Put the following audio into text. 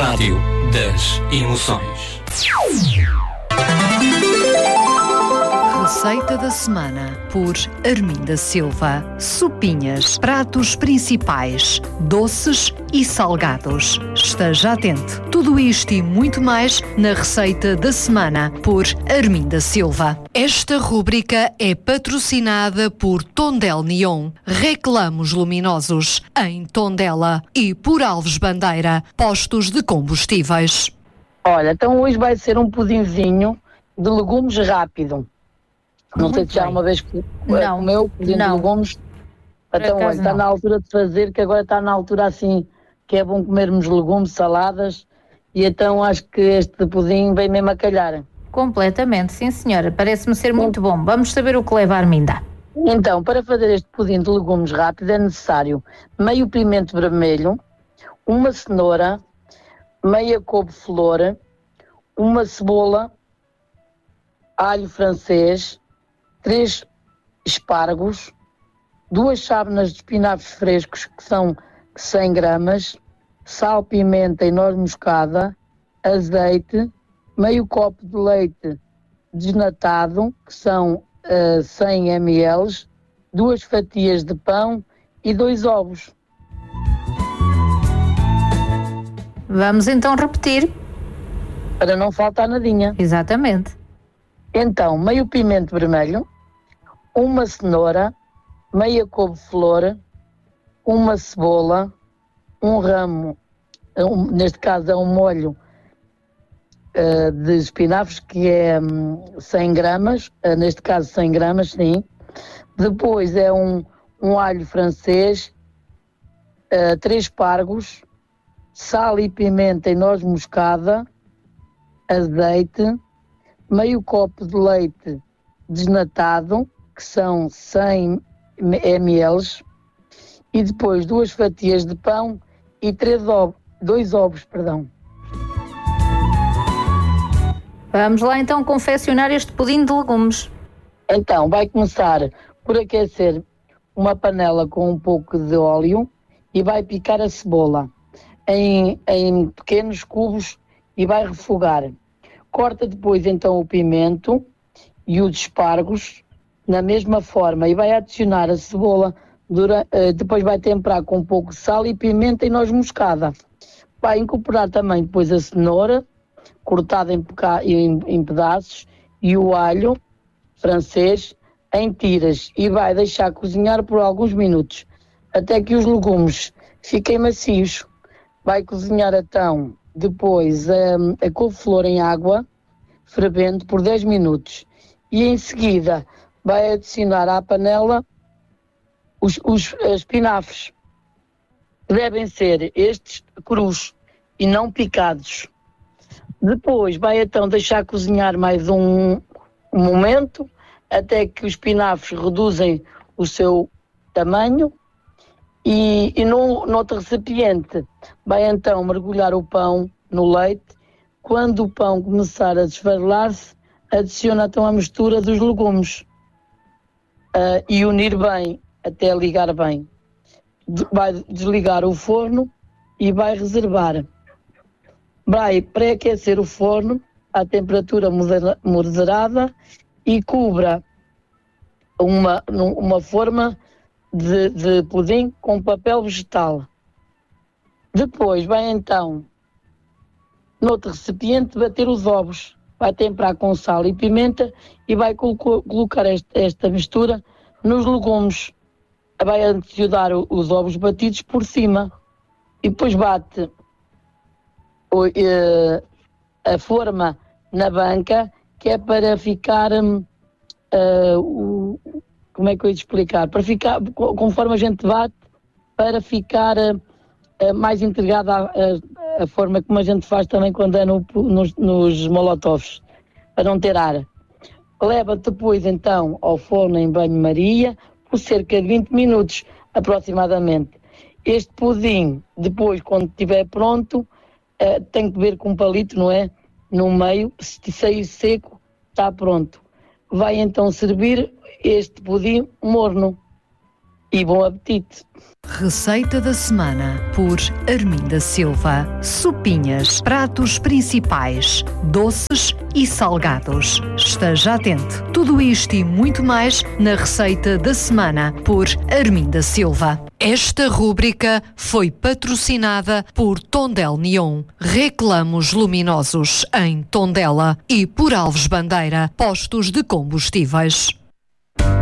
Rádio das Emoções. Receita da semana por Arminda Silva. Sopinhas, pratos principais, doces e salgados. Esteja atento. Tudo isto e muito mais na Receita da semana por Arminda Silva. Esta rúbrica é patrocinada por Tondela Neon, Reclamos Luminosos, em Tondela, e por Alves Bandeira, postos de combustíveis. Olha, então hoje vai ser um pudinzinho de legumes rápido. Não sei se já uma vez comeu pudim de legumes. Então, olha, está na altura de fazer, que agora está na altura assim, que é bom comermos legumes, saladas, e então acho que este pudim vem mesmo a calhar. Completamente, sim senhora, parece-me ser muito bom. Vamos saber o que leva a Arminda. Então, para fazer este pudim de legumes rápido é necessário meio pimento vermelho, uma cenoura, meia couve-flor, uma cebola, alho francês, 3 espargos, 2 chávenas de espinafres frescos, que são 100 gramas, sal, pimenta e noz moscada, azeite, meio copo de leite desnatado, que são 100 ml, 2 fatias de pão e 2 ovos. Vamos então repetir. Para não faltar nadinha. Exatamente. Então, meio pimento vermelho, uma cenoura, meia couve-flor, uma cebola, um ramo, neste caso é um molho de espinafres, que é 100 gramas, neste caso 100 gramas, sim. Depois é um alho francês, 3 espargos, sal e pimenta e noz moscada, azeite, meio copo de leite desnatado, que são 100 ml, e depois 2 fatias de pão e 2 ovos. Vamos lá então confeccionar este pudim de legumes. Então, vai começar por aquecer uma panela com um pouco de óleo e vai picar a cebola em pequenos cubos e vai refogar. Corta depois então o pimento e os espargos na mesma forma e vai adicionar a cebola, depois vai temperar com um pouco de sal e pimenta e noz moscada. Vai incorporar também depois a cenoura, cortada em pedaços, e o alho francês em tiras, e vai deixar cozinhar por alguns minutos, até que os legumes fiquem macios. Vai cozinhar então depois a couve-flor em água fervendo por 10 minutos e em seguida vai adicionar à panela os espinafres. Devem ser estes crus e não picados. Depois vai então deixar cozinhar mais um momento até que os espinafres reduzem o seu tamanho e noutro recipiente vai então mergulhar o pão no leite. Quando o pão começar a desfarelar-se, adiciona então a mistura dos legumes e unir bem até ligar bem. Vai desligar o forno e vai reservar. Vai pré-aquecer o forno à temperatura moderada e cubra uma forma de pudim com papel vegetal. Depois vai então, noutro recipiente, bater os ovos. Vai temperar com sal e pimenta e vai colocar esta mistura nos legumes. Vai adicionar os ovos batidos por cima. E depois bate a forma na banca, que é para ficar... como é que eu ia te explicar? Para ficar, conforme a gente bate, para ficar mais integrada a forma como a gente faz também quando é nos molotovs, para não ter ar. Leva depois então ao forno em banho-maria por cerca de 20 minutos aproximadamente. Este pudim, depois, quando estiver pronto, tem que ver com um palito, não é? No meio, se sair seco, está pronto. Vai então servir este pudim morno. e bom apetite. Receita da semana por Arminda Silva. Sopinhas, pratos principais, doces e salgados. Esteja atento. Tudo isto e muito mais na receita da semana por Arminda Silva. Esta rúbrica foi patrocinada por Tondela Neon, Reclamos Luminosos em Tondela e por Alves Bandeira, postos de combustíveis.